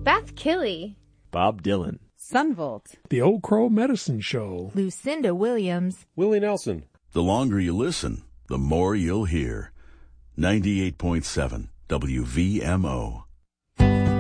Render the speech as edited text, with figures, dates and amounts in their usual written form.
Beth Killy, Bob Dylan, Sunvolt, The Old Crow Medicine Show, Lucinda Williams, Willie Nelson. The longer you listen, the more you'll hear. 98.7 WVMO.